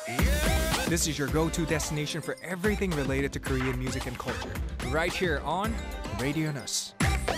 This is your go-to destination for everything related to Korean music and culture. Right here on Radio Nus.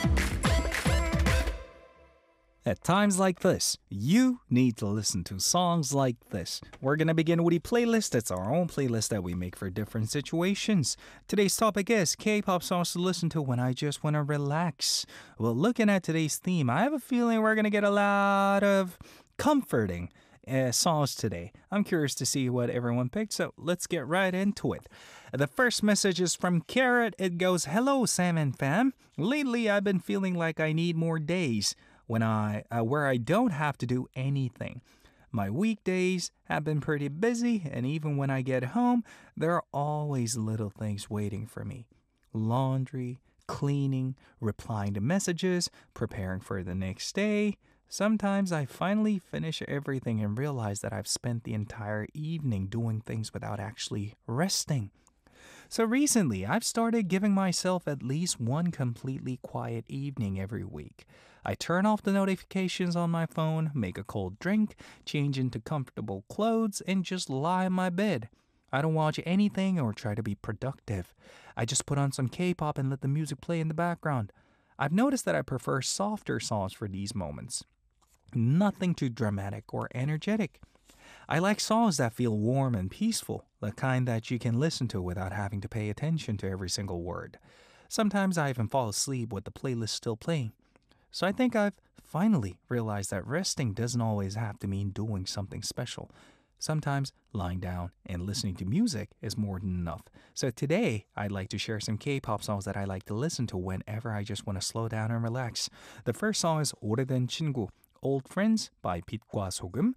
At times like this, you need to listen to songs like this. We're going to begin with a playlist. It's our own playlist that we make for different situations. Today's topic is K-pop songs to listen to when I just want to relax. Well, looking at today's theme, I have a feeling we're going to get a lot of comforting songs today. I'm curious to see what everyone picked, so let's get right into it. The first message is from Carrot. It goes, "Hello, Sam and fam. Lately, I've been feeling like I need more days where I don't have to do anything. My weekdays have been pretty busy, and even when I get home, there are always little things waiting for me. Laundry, cleaning, replying to messages, preparing for the next day. Sometimes I finally finish everything and realize that I've spent the entire evening doing things without actually resting. So recently, I've started giving myself at least one completely quiet evening every week. I turn off the notifications on my phone, make a cold drink, change into comfortable clothes, and just lie in my bed. I don't watch anything or try to be productive. I just put on some K-pop and let the music play in the background. I've noticed that I prefer softer songs for these moments. Nothing too dramatic or energetic. I like songs that feel warm and peaceful, the kind that you can listen to without having to pay attention to every single word. Sometimes I even fall asleep with the playlist still playing. So I think I've finally realized that resting doesn't always have to mean doing something special. Sometimes lying down and listening to music is more than enough. So today, I'd like to share some K-pop songs that I like to listen to whenever I just want to slow down and relax. The first song is 오래된 친구, Old Friends by 빛과 소금.